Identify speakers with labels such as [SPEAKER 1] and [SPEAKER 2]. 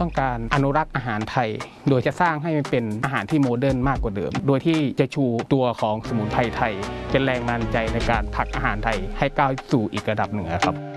[SPEAKER 1] ต้องการอนุรักษ์อาหารไทยโดยจะสร้างให้มันเป็นอาหารที่โมเดิร์นมากกว่าเดิมโดยที่จะชูตัวของสมุนไพรไทยเป็นแรงบันดาลใจในการผลักอาหารไทยให้ก้าวสู่อีกระดับหนึ่งครับ